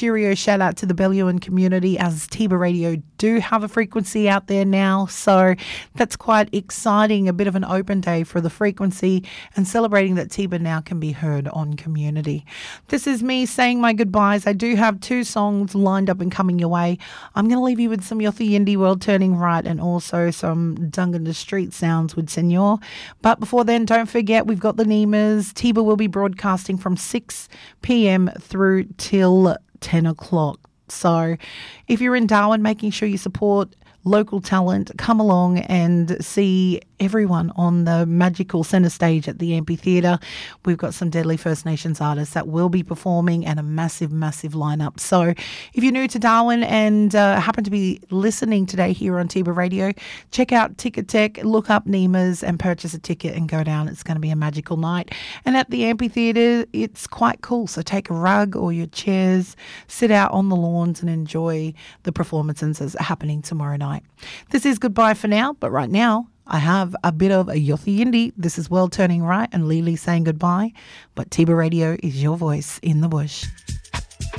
cheerio shout out to the Bellewan community, as Tiba Radio do have a frequency out there now. So that's quite exciting. A bit of an open day for the frequency and celebrating that Tiba now can be heard on Community. This is me saying my goodbyes. I do have 2 songs lined up and coming your way. I'm going to leave you with some Yothu Yindi, World Turning Right, and also some Dungan the Street sounds with Senor. But before then, don't forget, we've got the Nemas. Tiba will be broadcasting from 6 p.m. through till 10 o'clock. So if you're in Darwin, making sure you support local talent, come along and see everyone on the magical centre stage at the amphitheatre. We've got some deadly First Nations artists that will be performing and a massive, massive lineup. So if you're new to Darwin and happen to be listening today here on Tiba Radio, check out Ticket Tech, look up Nemas and purchase a ticket and go down. It's going to be a magical night. And at the amphitheatre, it's quite cool. So take a rug or your chairs, sit out on the lawns and enjoy the performances that's happening tomorrow night. This is goodbye for now, but right now I have a bit of a Yothu Yindi. This is World Turning Right and Lily saying goodbye, but Tiba Radio is your voice in the bush.